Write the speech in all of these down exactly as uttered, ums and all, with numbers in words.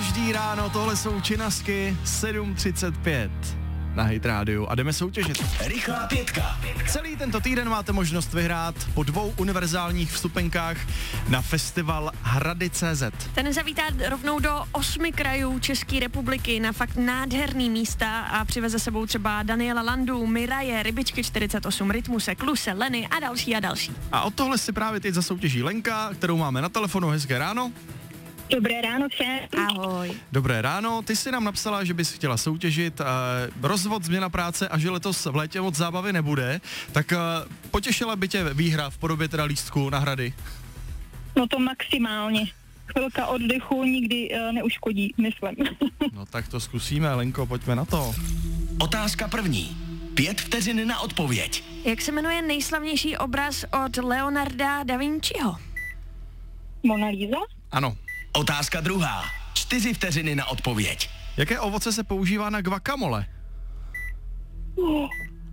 každý ráno, tohle jsou Činasky, sedm třicet pět na Hit Radio a jdeme soutěžit. Rychlá pětka. Celý tento týden máte možnost vyhrát po dvou univerzálních vstupenkách na festival Hrady tečka cé zet. Ten zavítá rovnou do osmi krajů České republiky na fakt nádherný místa a přiveze sebou třeba Daniela Landu, Miraje, Rybičky čtyřicet osm, Rytmuse, Kluse, Leny a další a další. A od tohle si právě teď zasoutěží Lenka, kterou máme na telefonu. Hezké ráno. Dobré ráno všem. Ahoj. Dobré ráno, ty jsi nám napsala, že bys chtěla soutěžit, uh, rozvod, změna práce a že letos v létě moc zábavy nebude, tak uh, potěšila by tě výhra v podobě teda lístku na Hrady? No to maximálně. Chvilka oddechu nikdy uh, neuškodí, myslím. No tak to zkusíme, Lenko, pojďme na to. Otázka první. Pět vteřin na odpověď. Jak se jmenuje nejslavnější obraz od Leonarda da Vinciho? Mona Lisa? Ano. Otázka druhá. Čtyři vteřiny na odpověď. Jaké ovoce se používá na guacamole? Uh.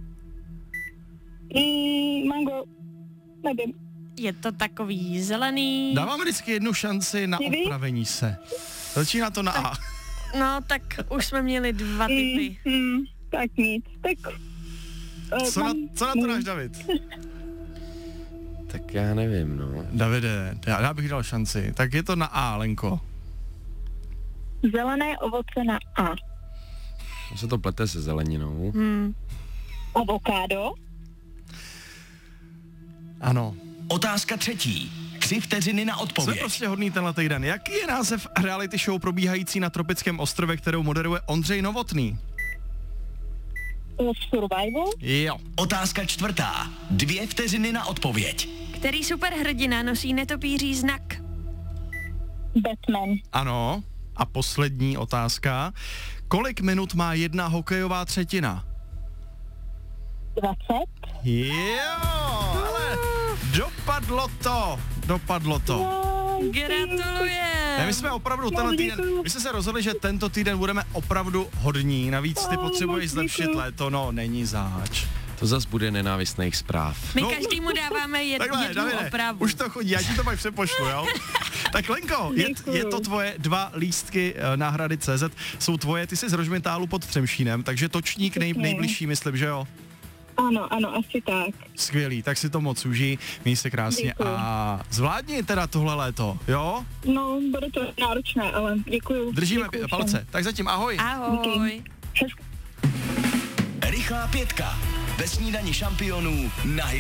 Mm, mango. Nevím. Je to takový zelený. Dávám vždycky jednu šanci na Kiwi? opravení se. Začíná to na A. No tak už jsme měli dva typy. Mm, mm, tak nic. Tak... Uh, Co na, co na to dáš, David? Tak já nevím, no. Davide, já, já bych dal šanci. Tak je to na A, Lenko. Zelené ovoce na A. To se to plete se zeleninou. Hmm. Avokádo? Ano. Otázka třetí. Tři vteřiny na Jsme odpověď. prostě hodný tenhle týden. Jaký je název reality show probíhající na tropickém ostrově, kterou moderuje Ondřej Novotný? Survival? Jo. Otázka čtvrtá. Dvě vteřiny na odpověď. Který superhrdina nosí netopíří znak? Batman. Ano. A poslední otázka. Kolik minut má jedna hokejová třetina? dvacet? Jo, ale dopadlo to. Dopadlo to. Gratulujem. Ne, my jsme opravdu tenhle týden, my jsme se rozhodli, že tento týden budeme opravdu hodní. Navíc ty potřebuješ zlepšit léto, no není zač. To zas bude nenávistných zpráv. My No. každému dáváme jed, Takhle, jednu Davide, opravu. už to chodí, já ti to pak přepošlu, jo? Tak Lenko, je, je to tvoje dva lístky eh, na Hrady tečka cé zet, jsou tvoje, ty jsi z Rožmitálu pod Třemšínem, takže točník nej, nejbližší, myslím, že jo? Ano, ano, asi tak. Skvělý, tak si to moc užij, měj se krásně Děkuju. a zvládni teda tohle léto, jo? No, bude to náročné, ale děkuju. Držíme děkuju pě- palce, tak zatím ahoj. Ahoj. Hezky. Rychlá pětka. Ve snídani šampionů na Hit